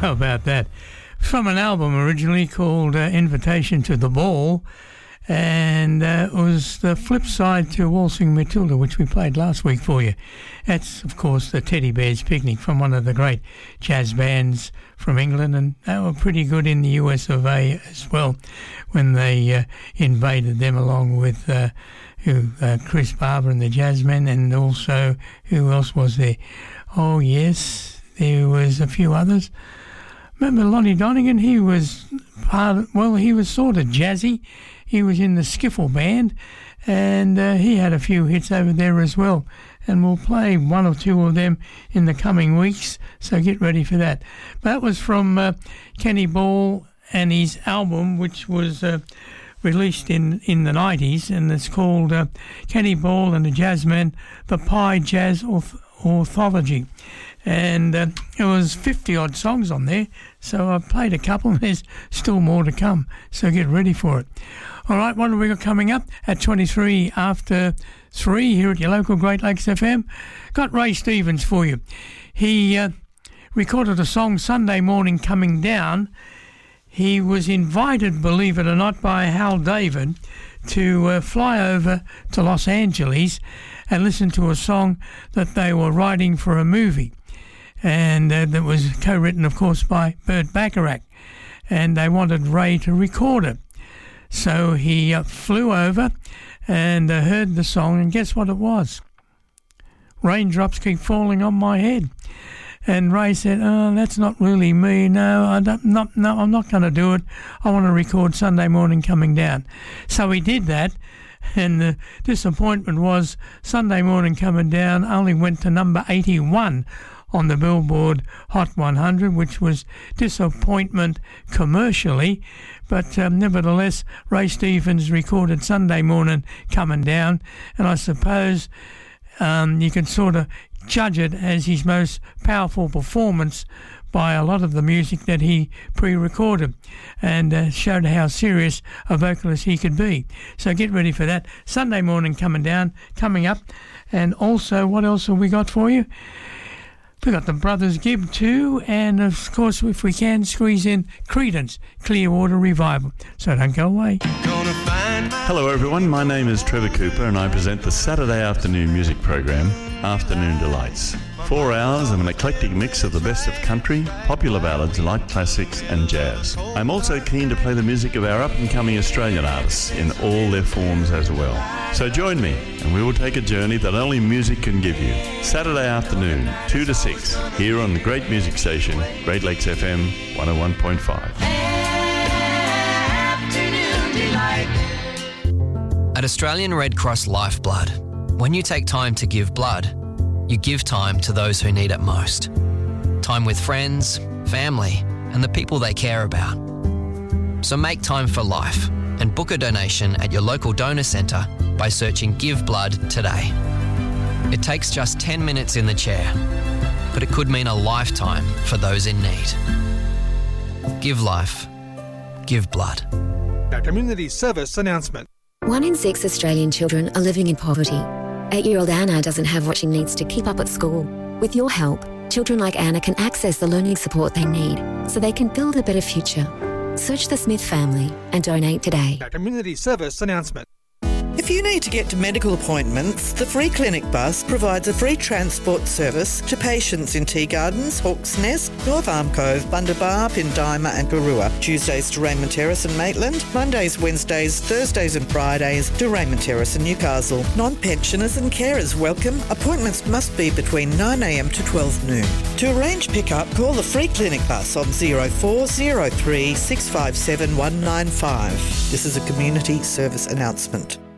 How about that? From an album originally called Invitation to the Ball, and it was the flip side to Waltzing Matilda, which we played last week for you. That's, of course, the Teddy Bears Picnic from one of the great jazz bands from England, and they were pretty good in the US of A as well when they invaded them, along with Chris Barber and the Jazzmen, and also, who else was there? Oh, yes, there was a few others. Remember Lonnie Donegan? He was he was sort of jazzy. He was in the Skiffle band, and he had a few hits over there as well. And we'll play one or two of them in the coming weeks, so get ready for that. That was from Kenny Ball and his album, which was released in the 90s, and it's called Kenny Ball and the Jazzmen, the Pie Jazz Orthology. And it was 50-odd songs on there, so I've played a couple, and there's still more to come, so get ready for it. All right, what have we got coming up at 23 after 3 here at your local Great Lakes FM? Got Ray Stevens for you. He recorded a song Sunday Morning Coming Down. He was invited, believe it or not, by Hal David to fly over to Los Angeles and listen to a song that they were writing for a movie. And that was co-written, of course, by Burt Bacharach. And they wanted Ray to record it. So he flew over and heard the song, and guess what it was? Raindrops Keep Falling on My Head. And Ray said, "Oh, that's not really me. No, I'm not going to do it. I want to record Sunday Morning Coming Down." So he did that, and the disappointment was Sunday Morning Coming Down only went to number 81 on the Billboard Hot 100, which was disappointment commercially, but nevertheless, Ray Stevens recorded Sunday Morning Coming Down, and I suppose you can sort of judge it as his most powerful performance by a lot of the music that he pre-recorded, and showed how serious a vocalist he could be. So get ready for that. Sunday Morning Coming Down coming up. And also, what else have we got for you? We got the Brothers Gibb too, and of course, if we can, squeeze in Creedence Clearwater Revival. So don't go away. Hello everyone, my name is Trevor Cooper and I present the Saturday afternoon music program, Afternoon Delights. 4 hours of an eclectic mix of the best of country, popular ballads, light classics and jazz. I'm also keen to play the music of our up-and-coming Australian artists in all their forms as well. So join me and we will take a journey that only music can give you. Saturday afternoon, 2 to 6, here on the great music station, Great Lakes FM 101.5. At Australian Red Cross Lifeblood, when you take time to give blood, you give time to those who need it most. Time with friends, family, and the people they care about. So make time for life and book a donation at your local donor centre by searching Give Blood today. It takes just 10 minutes in the chair, but it could mean a lifetime for those in need. Give life. Give blood. A community service announcement. 1 in 6 Australian children are living in poverty. 8-year-old Anna doesn't have what she needs to keep up at school. With your help, children like Anna can access the learning support they need so they can build a better future. Search the Smith family and donate today. A community service announcement. If you need to get to medical appointments, the Free Clinic Bus provides a free transport service to patients in Tea Gardens, Hawk's Nest, North Arm Cove, Bundabar, Pindima and Garua. Tuesdays to Raymond Terrace and Maitland, Mondays, Wednesdays, Thursdays and Fridays to Raymond Terrace and Newcastle. Non-pensioners and carers welcome. Appointments must be between 9am to 12 noon. To arrange pickup, call the Free Clinic Bus on 0403 657 195. This is a community service announcement.